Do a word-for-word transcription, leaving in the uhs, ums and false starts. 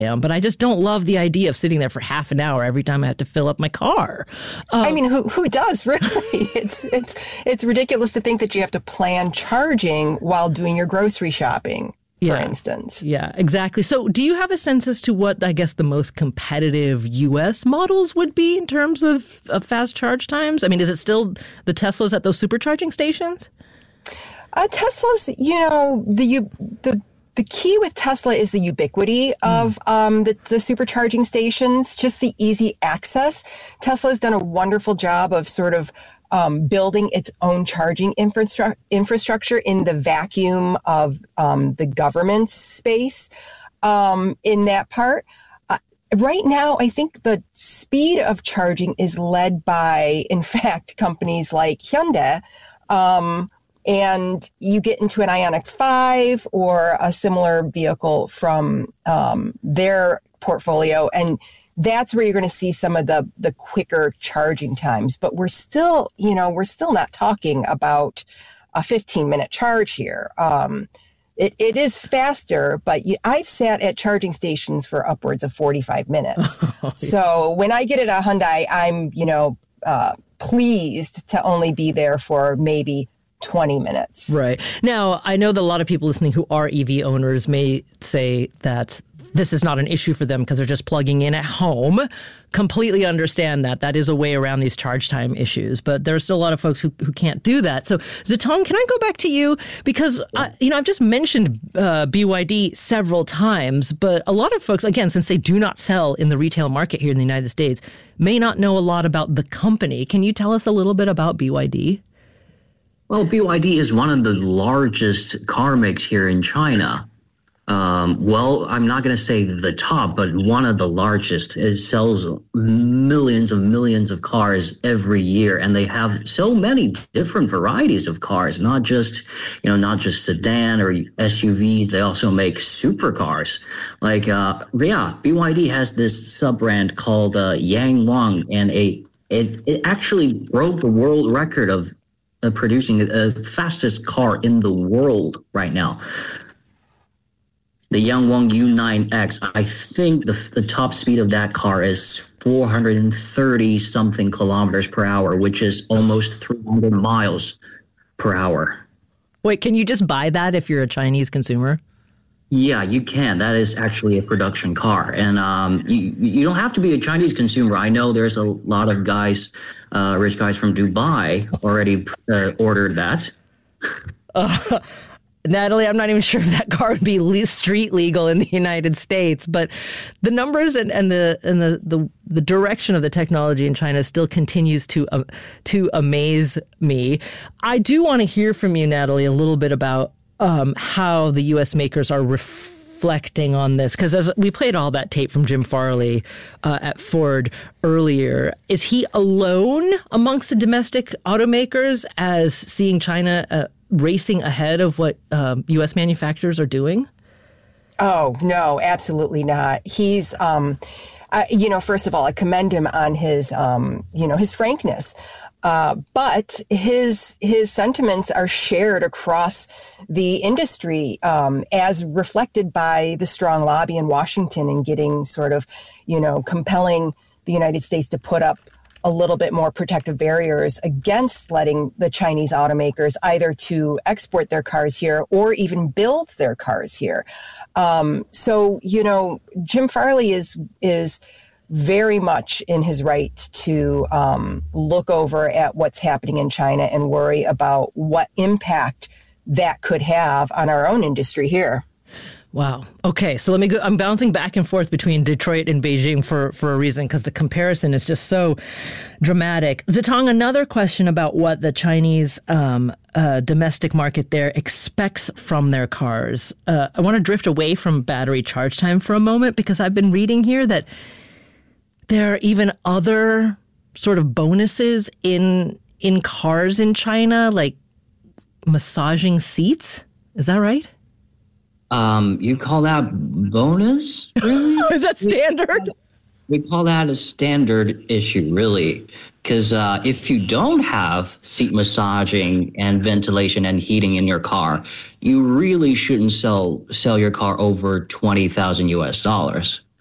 am, but I just don't love the idea of sitting there for half an hour every time I have to fill up my car. Um, I mean, who who does really? It's it's it's ridiculous to think that you have to plan charging while doing your grocery shopping, for yeah, instance. Yeah, exactly. So do you have a sense as to what, I guess, the most competitive U S models would be in terms of, of fast charge times? I mean, is it still the Teslas at those supercharging stations? Uh, Teslas, you know, the the The key with Tesla is the ubiquity of um, the, the supercharging stations, just the easy access. Tesla has done a wonderful job of sort of um, building its own charging infrastru- infrastructure in the vacuum of um, the government space um, in that part. Uh, right now, I think the speed of charging is led by, in fact, companies like Hyundai, um, and you get into an Ioniq five or a similar vehicle from um, their portfolio, and that's where you're going to see some of the the quicker charging times. But we're still, you know, we're still not talking about a fifteen minute charge here. Um, it, it is faster, but you, I've sat at charging stations for upwards of forty-five minutes. Oh, yeah. So when I get at a Hyundai, I'm, you know, uh, pleased to only be there for maybe twenty minutes. Right. Now, I know that a lot of people listening who are E V owners may say that this is not an issue for them because they're just plugging in at home. Completely understand that. That is a way around these charge time issues. But there are still a lot of folks who, who can't do that. So, Zitong, can I go back to you? Because, I, you know, I've just mentioned uh, B Y D several times, but a lot of folks, again, since they do not sell in the retail market here in the United States, may not know a lot about the company. Can you tell us a little bit about B Y D? Well, B Y D is one of the largest car makes here in China. Um, well, I'm not going to say the top, but one of the largest. It sells millions of millions of cars every year, and they have so many different varieties of cars. Not just, you know, not just sedan or S U Vs. They also make supercars. Like, uh, yeah, B Y D has this sub brand called uh, Yangwang, and a it it actually broke the world record of uh, producing the fastest car in the world right now. The Yangwang U nine X, I think the the top speed of that car is four hundred thirty something kilometers per hour, which is almost three hundred miles per hour. Wait, can you just buy that if you're a Chinese consumer? Yeah, you can. That is actually a production car. And um, you, you don't have to be a Chinese consumer. I know there's a lot of guys, uh, rich guys from Dubai already uh, ordered that. Uh, Natalie, I'm not even sure if that car would be le- street legal in the United States, but the numbers and, and the and the, the the direction of the technology in China still continues to uh, to amaze me. I do want to hear from you, Natalie, a little bit about um, how the U S makers are reflecting on this, because as we played all that tape from Jim Farley uh, at Ford earlier, is he alone amongst the domestic automakers as seeing China Uh, racing ahead of what um, U S manufacturers are doing? Oh, no, absolutely not. He's, um, I, you know, first of all, I commend him on his, um, you know, his frankness. Uh, but his his sentiments are shared across the industry, um, as reflected by the strong lobby in Washington in getting sort of, you know, compelling the United States to put up a little bit more protective barriers against letting the Chinese automakers either to export their cars here or even build their cars here. Um, so, you know, Jim Farley is is very much in his right to um, look over at what's happening in China and worry about what impact that could have on our own industry here. Wow. Okay. So let me go. I'm bouncing back and forth between Detroit and Beijing for, for a reason, because the comparison is just so dramatic. Zitong, another question about what the Chinese um, uh, domestic market there expects from their cars. Uh, I want to drift away from battery charge time for a moment, because I've been reading here that there are even other sort of bonuses in in cars in China, like massaging seats. Is that right? Um, you call that bonus? Really? Is that standard? We call that a standard issue, really. Because uh, if you don't have seat massaging and ventilation and heating in your car, you really shouldn't sell sell your car over twenty thousand U S dollars.